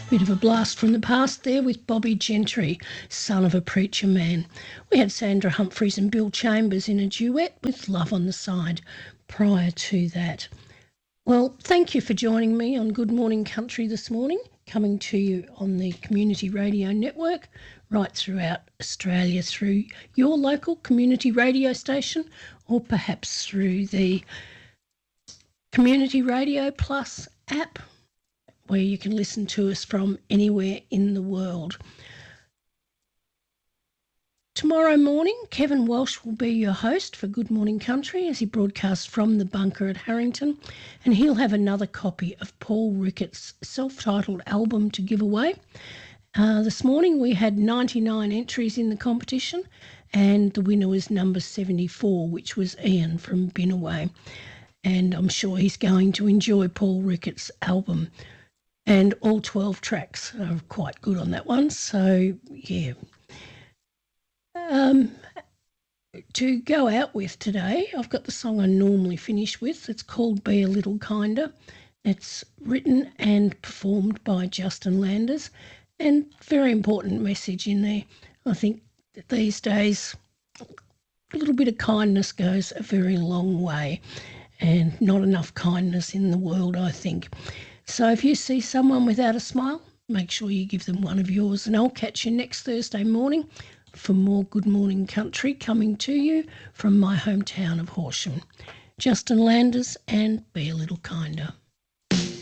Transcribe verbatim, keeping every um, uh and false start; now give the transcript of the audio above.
Bit of a blast from the past there with Bobby Gentry, Son of a Preacher Man. We had Sandra Humphreys and Bill Chambers in a duet with Love on the Side prior to that. Well, thank you for joining me on Good Morning Country this morning, coming to you on the Community Radio Network right throughout Australia through your local community radio station or perhaps through the Community Radio Plus app, where you can listen to us from anywhere in the world. Tomorrow morning, Kevin Walsh will be your host for Good Morning Country as he broadcasts from the bunker at Harrington, and he'll have another copy of Paul Ricketts' self-titled album to give away. Uh, this morning we had ninety-nine entries in the competition, and the winner was number seventy-four, which was Ian from Binnaway. And I'm sure he's going to enjoy Paul Ricketts' album. And all twelve tracks are quite good on that one. So, yeah. Um, to go out with today, I've got the song I normally finish with. It's called Be a Little Kinder. It's written and performed by Justin Landers. And very important message in there. I think that these days a little bit of kindness goes a very long way. And not enough kindness in the world, I think. So if you see someone without a smile, make sure you give them one of yours. And I'll catch you next Thursday morning for more Good Morning Country coming to you from my hometown of Horsham. Justin Landers and Be a Little Kinder.